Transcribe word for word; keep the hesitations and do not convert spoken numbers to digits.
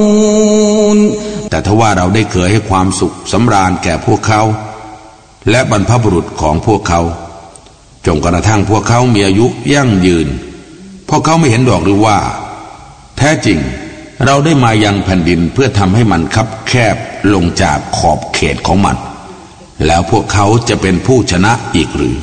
แต่ถ้าว่าเราได้เคยให้ความสุขสำราญแก่พวกเขาและบรรพบุรุษของพวกเขาจนกระทั่งพวกเขามีอายุยั่งยืนพวกเขาไม่เห็นดอกหรือว่าแท้จริงเราได้มายังแผ่นดินเพื่อทำให้มันคับแคบลงจากขอบเขตของมันแล้วพวกเขาจะเป็นผู้ชนะอีกหรือ